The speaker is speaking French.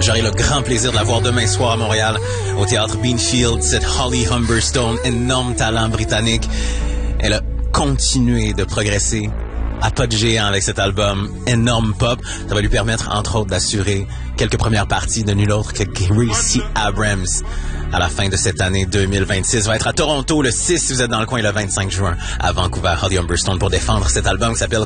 J'aurai le grand plaisir de la voir demain soir à Montréal, au Théâtre Beanfield. Cette Holly Humberstone, énorme talent britannique. Elle a continué de progresser à pas de géant avec cet album énorme pop. Ça va lui permettre, entre autres, d'assurer quelques premières parties de nul autre que Gracie Abrams à la fin de cette année 2026. Va être à Toronto le 6 si vous êtes dans le coin, le 25 juin à Vancouver. Holly Humberstone pour défendre cet album qui s'appelle